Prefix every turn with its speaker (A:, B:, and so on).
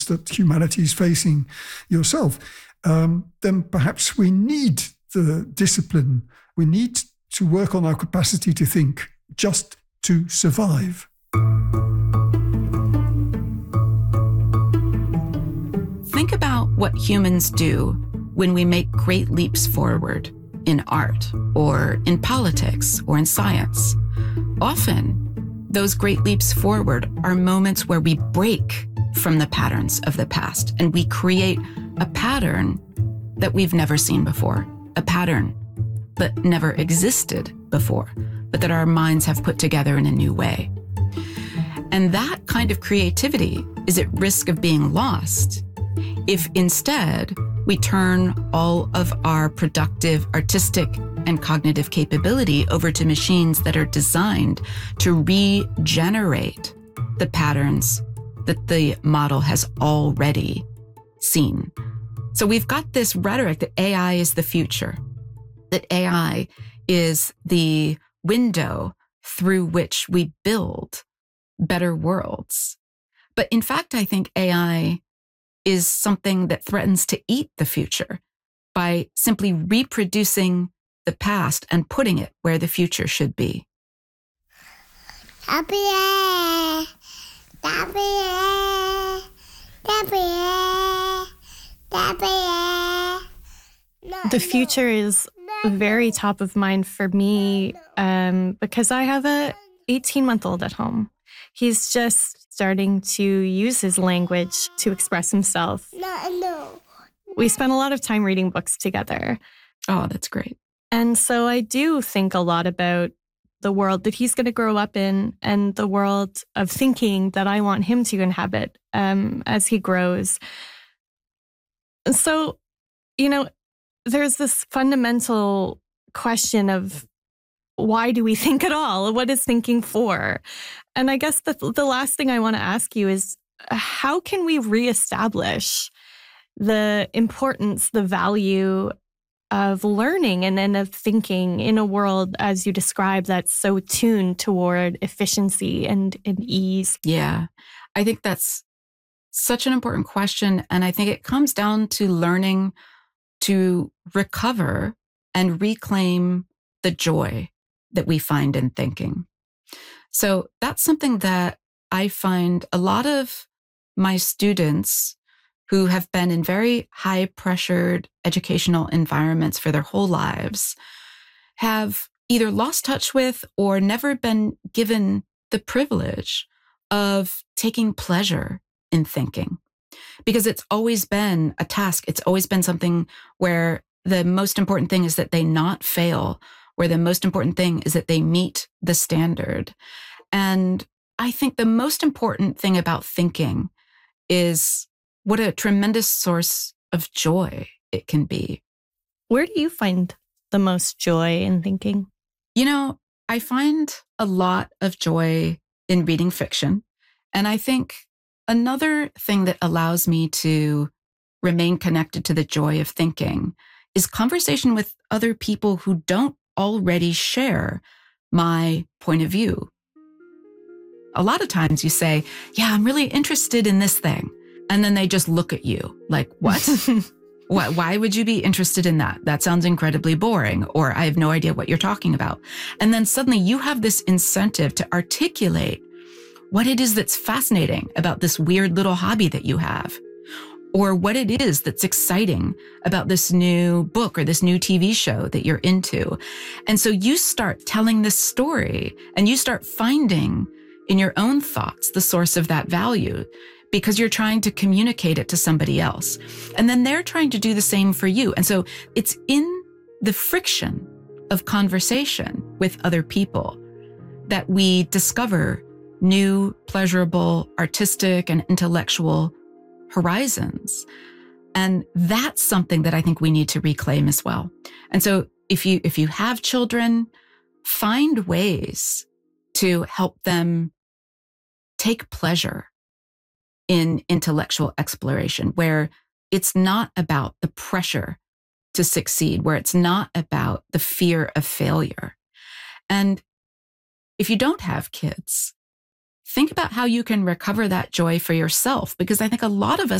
A: that humanity is facing yourself, then perhaps we need the discipline. We need to work on our capacity to think just to survive.
B: Think about what humans do when we make great leaps forward in art or in politics or in science. Often, those great leaps forward are moments where we break from the patterns of the past and we create a pattern that we've never seen before, a pattern that never existed before, but that our minds have put together in a new way. And that kind of creativity is at risk of being lost if instead we turn all of our productive, artistic, and cognitive capability over to machines that are designed to regenerate the patterns that the model has already seen. So we've got this rhetoric that AI is the future, that AI is the window through which we build better worlds. But in fact, I think AI is something that threatens to eat the future by simply reproducing the past and putting it where the future should be.
C: The future is very top of mind for me because I have a 18-month-old at home. He's just starting to use his language to express himself. We spent a lot of time reading books together.
B: Oh, that's great.
C: And so I do think a lot about the world that he's going to grow up in and the world of thinking that I want him to inhabit as he grows. So, there's this fundamental question of why do we think at all? What is thinking for? And I guess the last thing I want to ask you is, how can we reestablish the importance, the value of learning and of thinking in a world, as you described, that's so tuned toward efficiency and ease?
B: Yeah, I think that's such an important question. And I think it comes down to learning to recover and reclaim the joy that we find in thinking. So that's something that I find a lot of my students who have been in very high pressured educational environments for their whole lives have either lost touch with or never been given the privilege of taking pleasure in thinking. Because it's always been a task. It's always been something where the most important thing is that they not fail, where the most important thing is that they meet the standard. And I think the most important thing about thinking is what a tremendous source of joy it can be.
C: Where do you find the most joy in thinking?
B: I find a lot of joy in reading fiction. And I think another thing that allows me to remain connected to the joy of thinking is conversation with other people who don't already share my point of view. A lot of times you say, yeah, I'm really interested in this thing. And then they just look at you like, what? Why would you be interested in that? That sounds incredibly boring, or I have no idea what you're talking about. And then suddenly you have this incentive to articulate what it is that's fascinating about this weird little hobby that you have, or what it is that's exciting about this new book or this new TV show that you're into. And so you start telling this story and you start finding in your own thoughts the source of that value, because you're trying to communicate it to somebody else. And then they're trying to do the same for you. And so it's in the friction of conversation with other people that we discover new, pleasurable, artistic, and intellectual horizons. And that's something that I think we need to reclaim as well. And so if you have children, find ways to help them take pleasure in intellectual exploration, where it's not about the pressure to succeed, where it's not about the fear of failure. And if you don't have kids, think about how you can recover that joy for yourself. Because I think a lot of us